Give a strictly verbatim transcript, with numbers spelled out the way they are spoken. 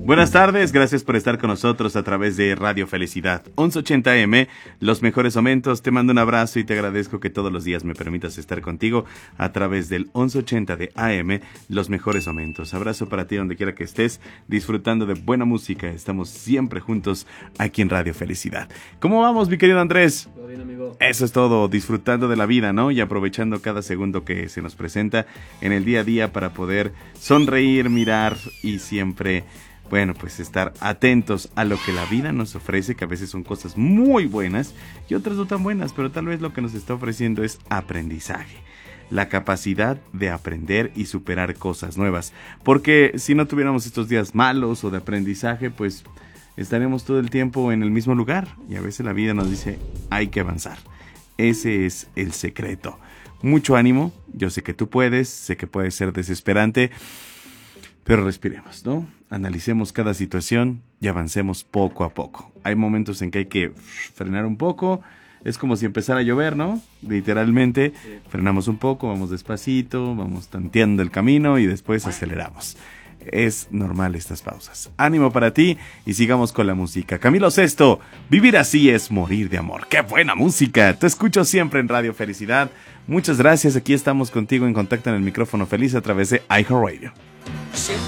Buenas tardes, gracias por estar con nosotros a través de Radio Felicidad once ochenta A M, los mejores momentos. Te mando un abrazo y te agradezco que todos los días me permitas estar contigo a través del once ochenta de A M, los mejores momentos. Abrazo para ti donde quiera que estés, disfrutando de buena música. Estamos siempre juntos aquí en Radio Felicidad. ¿Cómo vamos, mi querido Andrés? Todo bien, amigo. Eso es todo, disfrutando de la vida, ¿no? Y aprovechando cada segundo que se nos presenta en el día a día para poder sonreír, mirar y siempre... Bueno, pues estar atentos a lo que la vida nos ofrece, que a veces son cosas muy buenas y otras no tan buenas, pero tal vez lo que nos está ofreciendo es aprendizaje, la capacidad de aprender y superar cosas nuevas, porque si no tuviéramos estos días malos o de aprendizaje, pues estaremos todo el tiempo en el mismo lugar y a veces la vida nos dice hay que avanzar. Ese es el secreto. Mucho ánimo, yo sé que tú puedes, sé que puede ser desesperante, pero respiremos, ¿no? Analicemos cada situación y avancemos poco a poco. Hay momentos en que hay que frenar un poco. Es como si empezara a llover, ¿no? Literalmente, sí. Frenamos un poco, vamos despacito, vamos tanteando el camino y después aceleramos. Es normal estas pausas. Ánimo para ti y sigamos con la música. Camilo Sesto, vivir así es morir de amor. ¡Qué buena música! Te escucho siempre en Radio Felicidad. Muchas gracias. Aquí estamos contigo en contacto en el micrófono feliz a través de iHeartRadio.